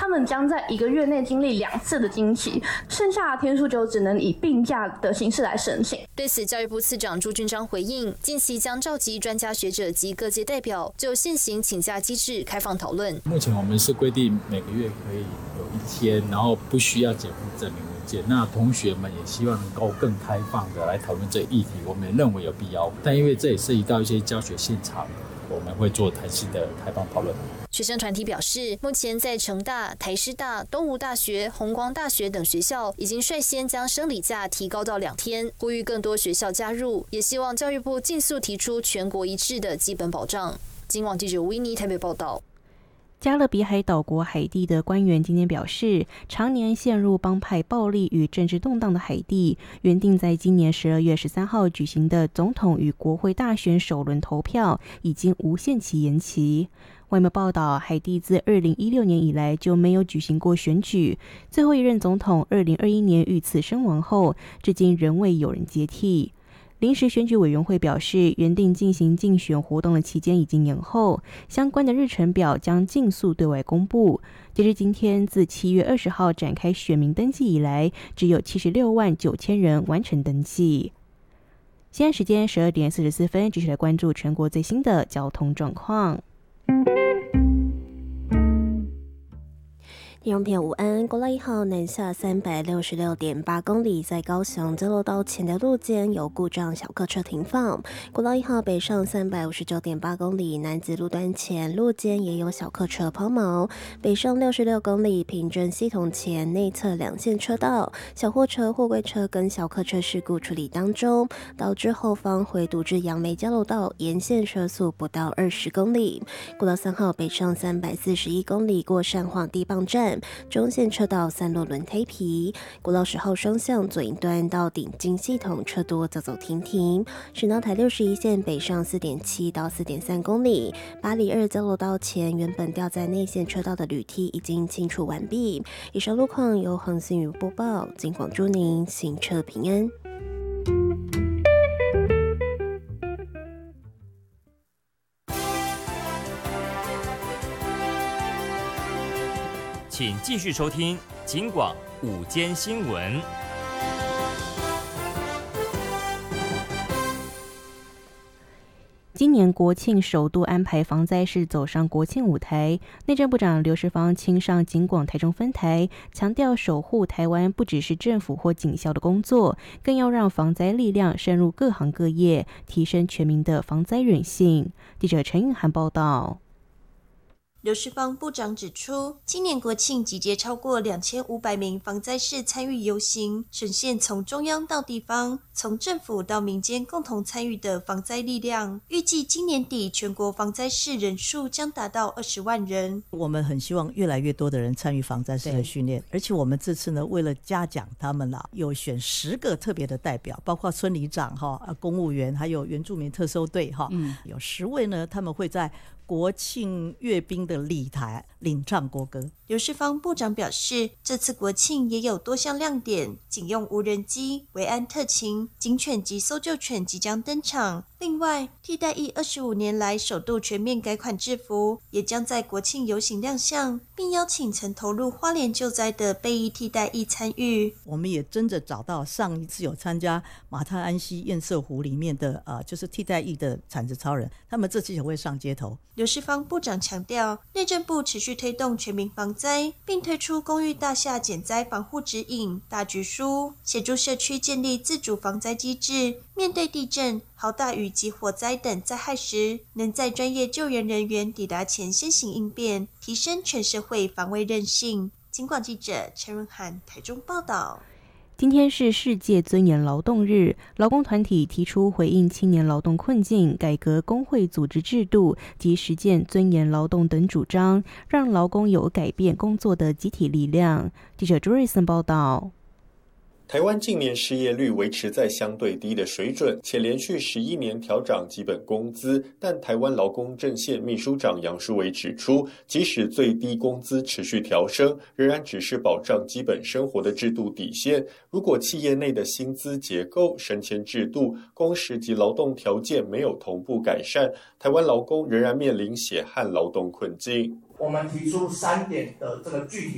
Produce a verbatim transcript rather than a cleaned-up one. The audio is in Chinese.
他们将在一个月内经历两次的经期，剩下的天数就只能以病假的形式来申请。 对此，教育部次长朱俊章回应，近期将召集专家学者及各界代表，就现行请假机制开放讨论。 目前我们是规定每个月可以有一天，然后不需要减负证明文件。那同学们也希望能够更开放的来讨论这个议题，我们也认为有必要。但因为这也涉及到一些教学现场，我们会做弹性的开放讨论。 学生团体表示，目前在成大、台师大、东吴大学、弘光大学等学校已经率先将生理假提高到两天，呼吁更多学校加入，也希望教育部尽速提出全国一致的基本保障。今网记者维尼台北报道。 加勒比海岛国海地的官员今天表示，常年陷入帮派暴力与政治动荡的海地，原定在今年十二月十三号举行的总统与国会大选首轮投票已经无限期延期。外媒报道，海地自二零一六年以来就没有举行过选举，最后一任总统二零二一年遇刺身亡后，至今仍未有人接替。临时选举委员会表示，原定进行竞选活动的期间已经延后，相关的日程表将尽速对外公布。截至今天，自七月二十号展开选民登记以来，只有七十六万九千人完成登记。现在时间十二点四十四分，继续来关注全国最新的交通状况。 听众朋友午安，国道一号南下三百六十六点八公里，在高雄交流道前的路肩有故障小客车停放。国道一号北上三百五十九点八公里，南子路段前路肩也有小客车抛锚。北上六十六公里，平镇系统前内侧两线车道，小货车、货柜车跟小客车事故处理当中，导致后方回堵至杨梅交流道沿线车速不到二十公里。国道三号北上三百四十一公里，过善化地磅站。中线车道散落轮胎皮，国道十号双向左营段到顶金系统车多走走停停。省道台六十一线北上 四点七 到 四点三公里，八里二交流道前原本掉在内线车道的铝梯已经清除完毕。以上路况由恒星宇播报，尽管祝您行车平安。 请继续收听警广午间新闻。 今年国庆首度安排防灾士走上国庆舞台，内政部长刘世芳亲上警广台中分台，强调守护台湾不只是政府或警校的工作，更要让防灾力量深入各行各业，提升全民的防灾韧性。记者陈韵涵报道。 刘世芳部长指出，今年国庆集结超过两千五百名防灾士参与游行，呈现从中央到地方，从政府到民间共同参与的防灾力量。预计今年底全国防灾士人数将达到二十万人。 我们很希望越来越多的人参与防灾士的训练，而且我们这次呢，为了嘉奖他们啦，有选十个特别的代表，包括村里长哈、公务员，还有原住民特搜队哈、嗯，有十位呢，他们会在国庆阅兵的礼台领唱国歌。 刘世芳部长表示，这次国庆也有多项亮点，警用无人机、维安特勤、警犬及搜救犬即将登场。另外，替代役二十五年来首度全面改款制服，也将在国庆游行亮相，并邀请曾投入花莲救灾的备役替代役参与。 我们也真的找到上一次有参加马太安溪堰塞湖里面的呃，就是替代役的产子超人，他们这次也会上街头。 刘世芳部长强调，内政部持续推动全民防灾，并推出公寓大厦减灾防护指引、大局书，协助社区建立自主防灾机制。面对地震、豪大雨及火灾等灾害时，能在专业救援人员抵达前先行应变，提升全社会防卫韧性。警广记者陈润涵台中报道。 今天是世界尊严劳动日，劳工团体提出回应青年劳动困境、改革工会组织制度及实践尊严劳动等主张，让劳工有改变工作的集体力量。记者朱瑞森报道。 台湾近年失业率维持在相对低的水准，且连续十一年调涨基本工资，但台湾劳工阵线秘书长杨淑维指出，即使最低工资持续调升，仍然只是保障基本生活的制度底线。如果企业内的薪资结构、升迁制度、工时及劳动条件没有同步改善，台湾劳工仍然面临血汗劳动困境。 我们提出三点的这个具体